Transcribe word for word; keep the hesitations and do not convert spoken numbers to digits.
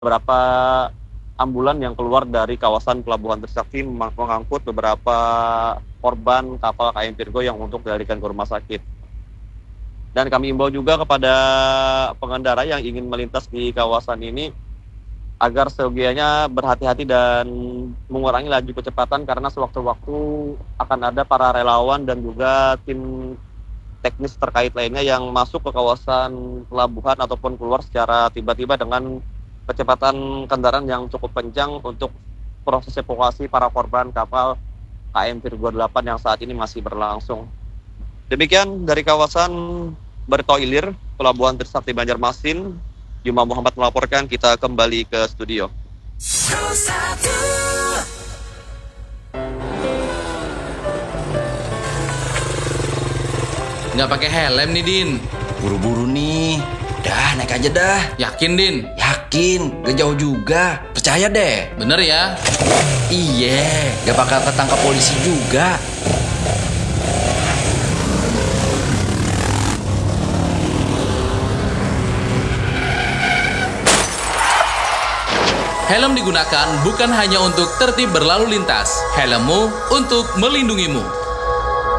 Beberapa ambulan yang keluar dari kawasan Pelabuhan Trisakti meng mengangkut beberapa korban kapal K M Virgo yang untuk dilarikan ke rumah sakit. Dan kami imbau juga kepada pengendara yang ingin melintas di kawasan ini, agar seyogianya berhati-hati dan mengurangi laju kecepatan karena sewaktu-waktu akan ada para relawan dan juga tim teknis terkait lainnya yang masuk ke kawasan pelabuhan ataupun keluar secara tiba-tiba dengan kecepatan kendaraan yang cukup kencang untuk proses evakuasi para korban kapal K M Virgo delapan yang saat ini masih berlangsung. Demikian dari kawasan Bertoilir, Pelabuhan Trisakti Banjarmasin, Yuma Muhammad melaporkan. Kita kembali ke studio. Nggak pakai helm nih, Din. Buru-buru nih. Dah, naik aja dah. Yakin, Din? Yakin, gak jauh juga. Percaya deh. Bener ya? Iya, gak bakal ketangkap polisi juga. Helm digunakan bukan hanya untuk tertib berlalu lintas. Helmmu untuk melindungimu.